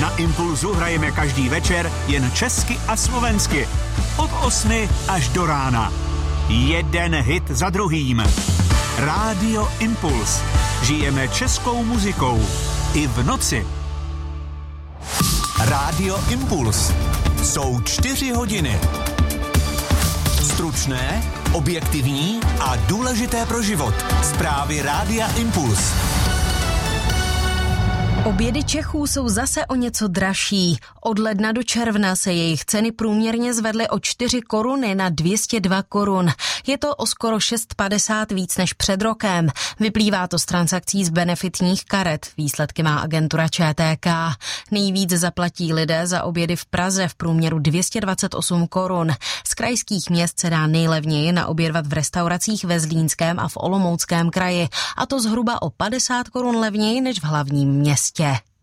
Na Impulzu hrajeme každý večer jen česky a slovensky. Od 8 až do rána. Jeden hit za druhým. Rádio Impuls. Žijeme českou muzikou. I v noci. Rádio Impuls. Jsou 4 hodiny. Stručné, objektivní a důležité pro život. Zprávy Rádia Impuls. Obědy Čechů jsou zase o něco dražší. Od ledna do června se jejich ceny průměrně zvedly o 4 koruny na 202 korun. Je to o skoro 6,50 víc než před rokem. Vyplývá to z transakcí z benefitních karet. Výsledky má agentura ČTK. Nejvíc zaplatí lidé za obědy v Praze v průměru 228 korun. Z krajských měst se dá nejlevněji naobědvat v restauracích ve Zlínském a v Olomouckém kraji. A to zhruba o 50 korun levněji než v hlavním městě.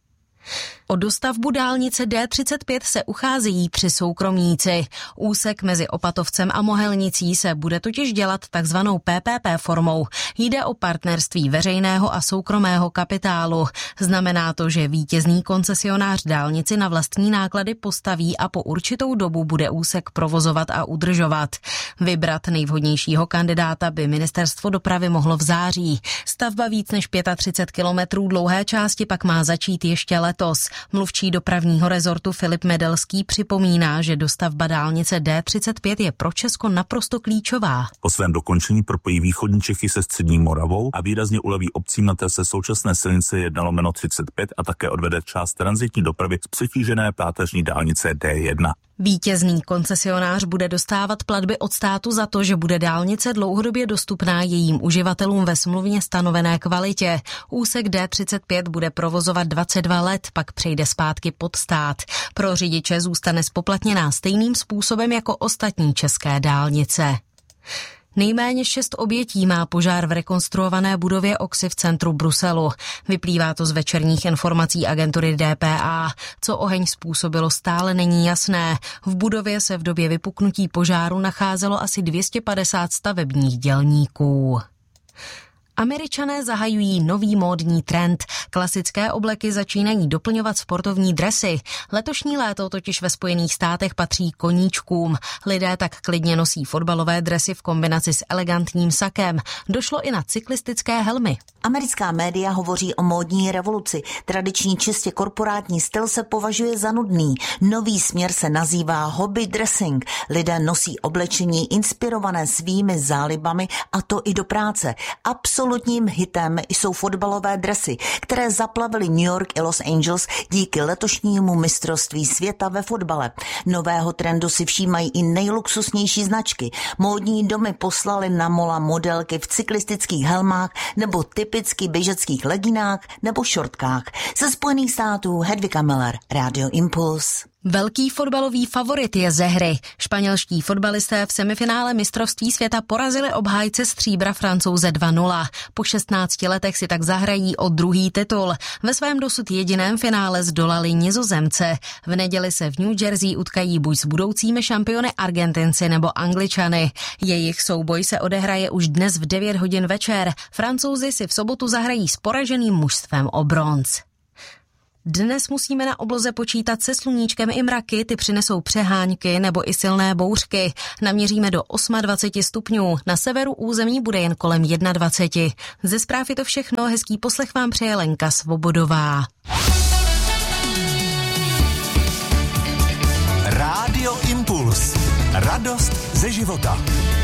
O dostavbu dálnice D35 se ucházejí 3 soukromníci. Úsek mezi Opatovcem a Mohelnicí se bude totiž dělat takzvanou PPP formou. Jde o partnerství veřejného a soukromého kapitálu. Znamená to, že vítězný koncesionář dálnici na vlastní náklady postaví a po určitou dobu bude úsek provozovat a udržovat. Vybrat nejvhodnějšího kandidáta by ministerstvo dopravy mohlo v září. Stavba víc než 35 kilometrů dlouhé části pak má začít ještě letos. Mluvčí dopravního rezortu Filip Medelský připomíná, že dostavba dálnice D35 je pro Česko naprosto klíčová. Po svém dokončení propojí východní Čechy se střední Moravou a výrazně uleví obcím na trase současné silnice 1/35 a také odvede část tranzitní dopravy z přetížené páteřní dálnice D1. Vítězný koncesionář bude dostávat platby od státu za to, že bude dálnice dlouhodobě dostupná jejím uživatelům ve smluvně stanovené kvalitě. Úsek D35 bude provozovat 22 let, pak přejde zpátky pod stát. Pro řidiče zůstane spoplatněná stejným způsobem jako ostatní české dálnice. Nejméně 6 obětí má požár v rekonstruované budově Oxy v centru Bruselu. Vyplývá to z večerních informací agentury DPA. Co oheň způsobilo, stále není jasné. V budově se v době vypuknutí požáru nacházelo asi 250 stavebních dělníků. Američané zahajují nový módní trend. Klasické obleky začínají doplňovat sportovní dresy. Letošní léto totiž ve Spojených státech patří koníčkům. Lidé tak klidně nosí fotbalové dresy v kombinaci s elegantním sakem. Došlo i na cyklistické helmy. Americká média hovoří o módní revoluci. Tradiční čistě korporátní styl se považuje za nudný. Nový směr se nazývá hobby dressing. Lidé nosí oblečení inspirované svými zálibami, a to i do práce. Absolutním hitem jsou fotbalové dresy, které zaplavily New York i Los Angeles díky letošnímu mistrovství světa ve fotbale. Nového trendu si všímají i nejluxusnější značky. Módní domy poslaly na mola modelky v cyklistických helmách nebo typicky běžeckých leginách nebo šortkách. Ze Spojených států Hedvika Miller, Radio Impuls. Velký fotbalový favorit je ze hry. Španělští fotbalisté v semifinále mistrovství světa porazili obhájce stříbra Francouze 2-0. Po 16 letech si tak zahrají o druhý titul. Ve svém dosud jediném finále zdolali Nizozemce. V neděli se v New Jersey utkají buď s budoucími šampiony Argentinci nebo Angličany. Jejich souboj se odehraje už dnes v 9 hodin večer. Francouzi si v sobotu zahrají s poraženým mužstvem o bronz. Dnes musíme na obloze počítat se sluníčkem i mraky, ty přinesou přehánky nebo i silné bouřky. Naměříme do 28 stupňů, na severu území bude jen kolem 21. Ze zpráv je to všechno, hezký poslech vám přeje Lenka Svobodová. Rádio Impuls. Radost ze života.